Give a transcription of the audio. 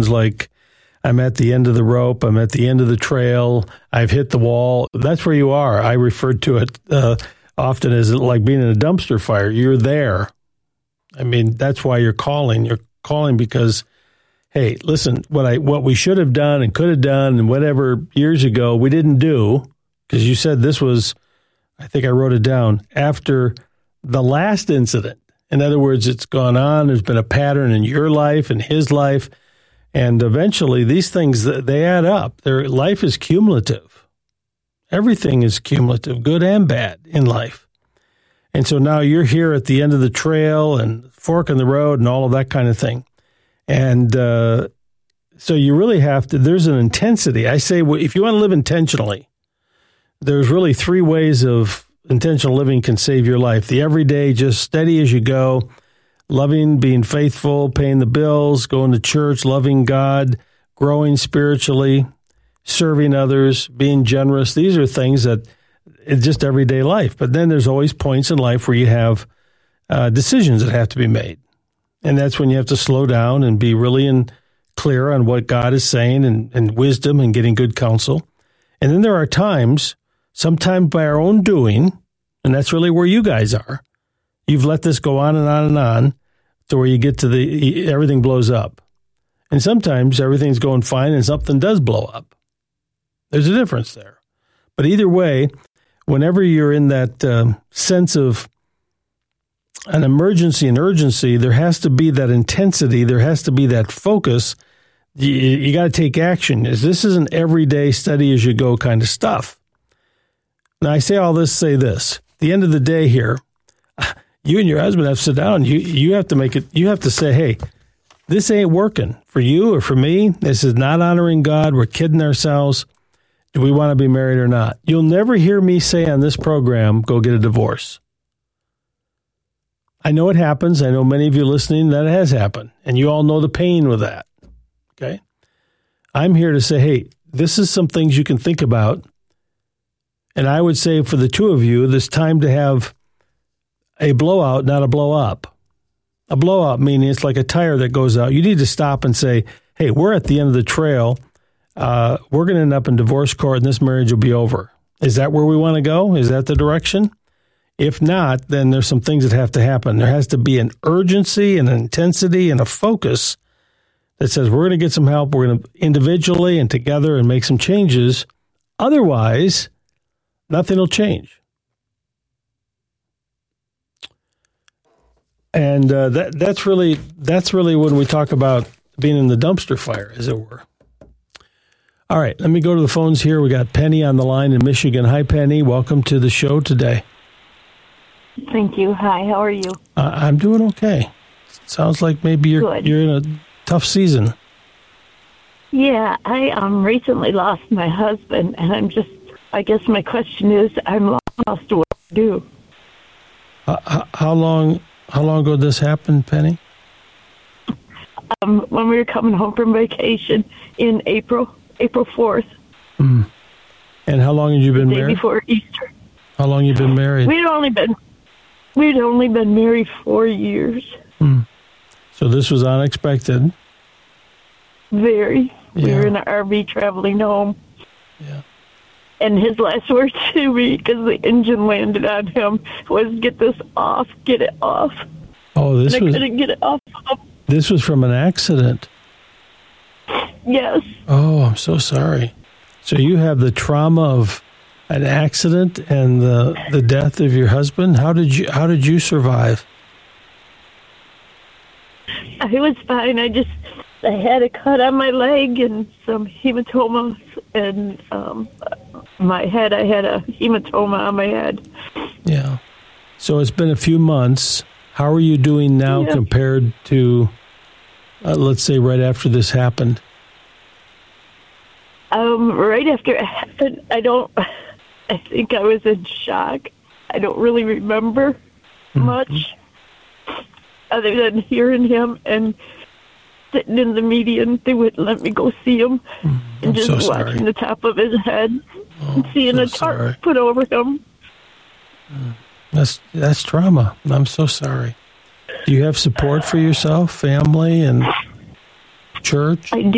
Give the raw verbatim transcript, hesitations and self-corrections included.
feelings like I'm at the end of the rope, I'm at the end of the trail, I've hit the wall. That's where you are. I refer to it uh, often as like being in a dumpster fire. You're there. I mean, that's why you're calling. You're calling because, hey, listen, what I what we should have done and could have done and whatever years ago we didn't do, because you said this was, I think I wrote it down, after the last incident. In other words, it's gone on. There's been a pattern in your life and his life. And eventually these things, they add up. Their life is cumulative. Everything is cumulative, good and bad in life. And so now you're here at the end of the trail and fork in the road and all of that kind of thing. And uh, so you really have to, there's an intensity. I say, if you want to live intentionally, there's really three ways of intentional living can save your life. The everyday, just steady as you go, loving, being faithful, paying the bills, going to church, loving God, growing spiritually, serving others, being generous. These are things that it's just everyday life. But then there's always points in life where you have uh, decisions that have to be made. And that's when you have to slow down and be really in, clear on what God is saying and, and wisdom and getting good counsel. And then there are times, sometimes by our own doing, and that's really where you guys are. You've let this go on and on and on to where you get to the, everything blows up. And sometimes everything's going fine and something does blow up. There's a difference there. But either way, whenever you're in that um, sense of an emergency and urgency, there has to be that intensity. There has to be that focus. You, you got to take action. This isn't everyday study as you go kind of stuff. Now, I say all this, say this. At the end of the day here, you and your husband have to sit down. You you have to make it, you have to say, hey, this ain't working for you or for me. This is not honoring God. We're kidding ourselves. Do we want to be married or not? You'll never hear me say on this program, go get a divorce. I know it happens. I know many of you listening, that it has happened. And you all know the pain with that. Okay? I'm here to say, hey, this is some things you can think about. And I would say for the two of you, there's time to have a blowout, not a blow up. A blowout meaning it's like a tire that goes out. You need to stop and say, hey, we're at the end of the trail. Uh, we're going to end up in divorce court and this marriage will be over. Is that where we want to go? Is that the direction? If not, then there's some things that have to happen. There has to be an urgency and an intensity and a focus that says we're going to get some help. We're going to individually and together and make some changes. Otherwise, nothing will change. And uh, that that's really that's really when we talk about being in the dumpster fire, as it were. All right, let me go to the phones here. We got Penny on the line in Michigan. Hi, Penny. Welcome to the show today. Thank you. Hi, how are you? Uh, I'm doing okay. Sounds like maybe you're Good. you're in a tough season. Yeah, I um recently lost my husband, and I'm just, I guess my question is, I'm lost. What to do? Uh, how long how long ago did this happen, Penny? Um, when we were coming home from vacation in April, April fourth. Mm. And how long have you been the day married? Before Easter. How long have you been married? We'd only been we'd only been married four years. Mm. So this was unexpected. Very. Yeah. We were in an R V traveling home. Yeah. And his last words to me, because the engine landed on him, was, "Get this off, get it off." Oh, this and I was couldn't get it off. This was from an accident. Yes. Oh, I'm so sorry. So you have the trauma of an accident and the the death of your husband. How did you How did you survive? I was fine. I just I had a cut on my leg and some hematomas, and um, my head. I had a hematoma on my head. Yeah. So it's been a few months. How are you doing now yeah. compared to, uh, let's say, right after this happened? Um, right after it happened, I don't. I think I was in shock. I don't really remember mm-hmm. much, other than hearing him and sitting in the median. They wouldn't let me go see him, mm, and just so watching the top of his head oh, and seeing so a tarp sorry. put over him. Mm. That's that's trauma. I'm so sorry. Do you have support for yourself, family, and church? I do.